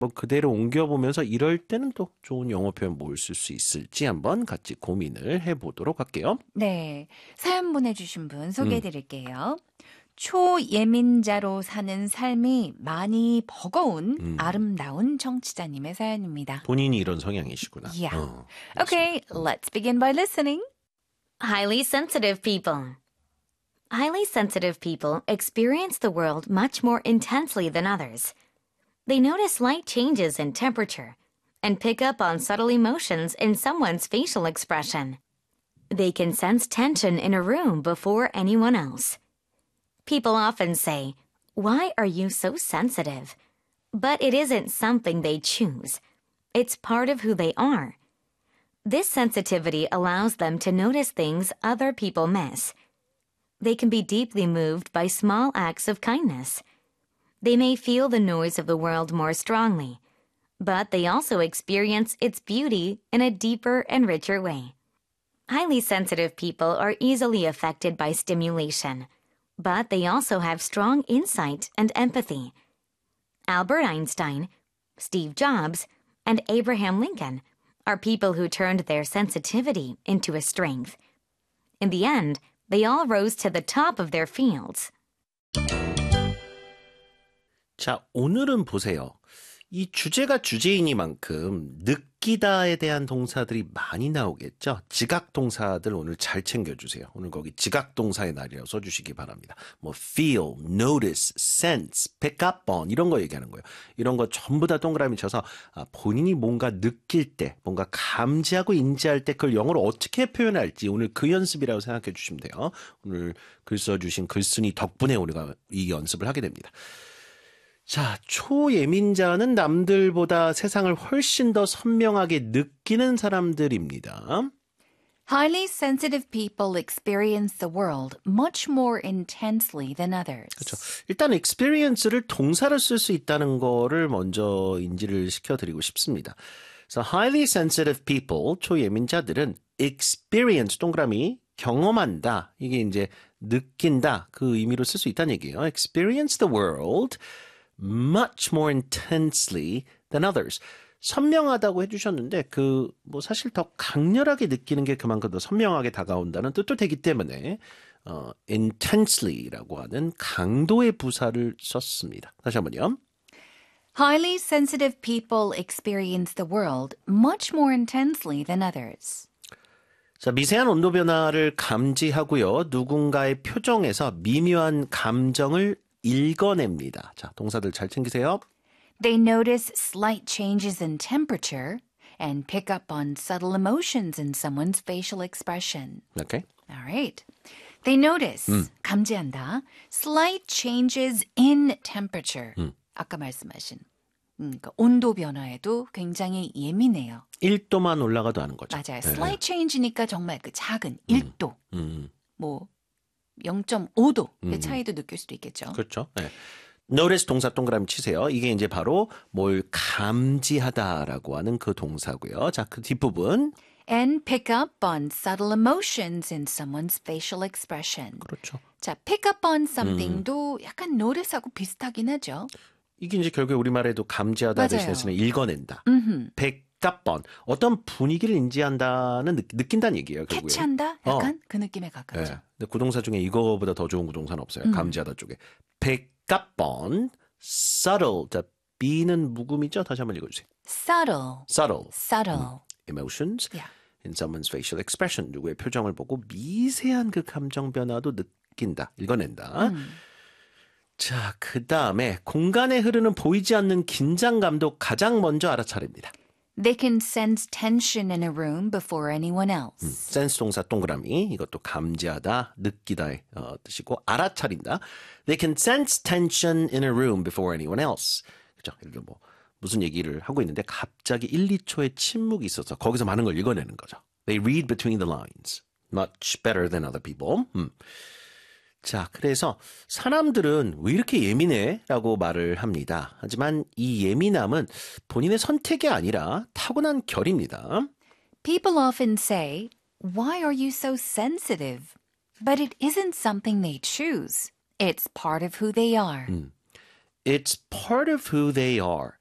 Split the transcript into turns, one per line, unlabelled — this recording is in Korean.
뭐 그대로 옮겨보면서 이럴 때는 또 좋은 영어 표현 뭘 쓸 수 있을지 한번 같이 고민을 해보도록 할게요.
네, 사연 보내주신 분 소개해드릴게요. 초예민자로 사는 삶이 많이 버거운 아름다운 청취자님의 사연입니다.
본인이 이런 성향이시구나.
Yeah. Okay, let's begin by listening.
Highly sensitive people. Highly sensitive people experience the world much more intensely than others. They notice slight changes in temperature and pick up on subtle emotions in someone's facial expression. They can sense tension in a room before anyone else. People often say, "Why are you so sensitive?" But it isn't something they choose. It's part of who they are. This sensitivity allows them to notice things other people miss. They can be deeply moved by small acts of kindness. They may feel the noise of the world more strongly, but they also experience its beauty in a deeper and richer way. Highly sensitive people are easily affected by stimulation, but they also have strong insight and empathy. Albert Einstein, Steve Jobs, and Abraham Lincoln are people who turned their sensitivity into a strength. In the end, they all rose to the top of their fields.
자, 오늘은 보세요. 이 주제가 주제이니만큼 느끼다에 대한 동사들이 많이 나오겠죠. 지각 동사들 오늘 잘 챙겨주세요. 오늘 거기 지각 동사의 날이라고 써주시기 바랍니다. 뭐 feel, notice, sense, pick up on 이런 거 얘기하는 거예요. 이런 거 전부 다 동그라미 쳐서 본인이 뭔가 느낄 때, 뭔가 감지하고 인지할 때 그걸 영어로 어떻게 표현할지 오늘 그 연습이라고 생각해 주시면 돼요. 오늘 글 써주신 글쓴이 덕분에 우리가 이 연습을 하게 됩니다. 자, 초예민자는 남들보다 세상을 훨씬 더 선명하게 느끼는 사람들입니다.
Highly sensitive people experience the world much more intensely than others.
그렇죠. 일단 experience를 동사로 쓸 수 있다는 거를 먼저 인지를 시켜드리고 싶습니다. 그래서 highly sensitive people, 초예민자들은 experience, 동그라미, 경험한다. 이게 이제 느낀다. 그 의미로 쓸 수 있다는 얘기예요. experience the world much more intensely than others. 선명하다고 해주셨는데 뭐 사실 더 강렬하게 느끼는 게 그만큼 더 선명하게 다가온다는 뜻도 되기 때문에 intensely라고 하는 강도의 부사를 썼습니다. 다시 한번요.
Highly sensitive people experience the world much more intensely than others.
자, 미세한 온도 변화를 감지하고요. 누군가의 표정에서 미묘한 감정을 읽어냅니다. 자, 동사들 잘 챙기세요.
They notice slight changes in temperature and pick up on subtle emotions in someone's facial expression.
Okay.
All right. They notice, 감지한다, slight changes in temperature. 아까 말씀하신 그러니까 온도 변화에도 굉장히 예민해요.
1도만 올라가도 아는 거죠.
맞아요. slight change니까 정말 그 작은 1도, 뭐 0.5도의 차이도 느낄 수도 있겠죠.
그렇죠. 네. notice 동사 동그라미 치세요. 이게 이제 바로 뭘 감지하다라고 하는 그 동사고요. 자, 그 뒷부분.
And pick up on subtle emotions in someone's facial expression.
그렇죠.
자, pick up on something도 약간 notice하고 비슷하긴 하죠.
이게 이제 결국에 우리말에도 감지하다 대신에서는 읽어낸다. pick up on. 어떤 분위기를 인지한다는 느낀다는 얘기예요. 결국에.
캐치한다? 약간 그 느낌에 가깝죠.
네. 근데 구동사 중에 이거보다 더 좋은 구동사는 없어요. 감지하다 쪽에. pick up on, subtle. 자, B는 묵음이죠? 다시 한번 읽어주세요.
Subtle.
subtle.
Subtle.
emotions
Yeah.
in someone's facial expression. 누구의 표정을 보고 미세한 그 감정 변화도 느낀다. 읽어낸다. 자, 그 다음에 공간에 흐르는 보이지 않는 긴장감도 가장 먼저 알아차립니다.
They can sense tension in a room before anyone else.
sense 동사 동그라미 이것도 감지하다, 느끼다의 뜻이고 알아차린다. They can sense tension in a room before anyone else. 그죠? 예를 들어 뭐 무슨 얘기를 하고 있는데 갑자기 1, 2초의 침묵이 있어서 거기서 많은 걸 읽어내는 거죠. They read between the lines much better than other people. 자, 그래서 사람들은 왜 이렇게 예민해? 라고 말을 합니다. 하지만 이 예민함은 본인의 선택이 아니라 타고난 결입니다.
People often say, "Why are you so sensitive?" But it isn't something they choose. It's part of who they are.
It's part of who they are.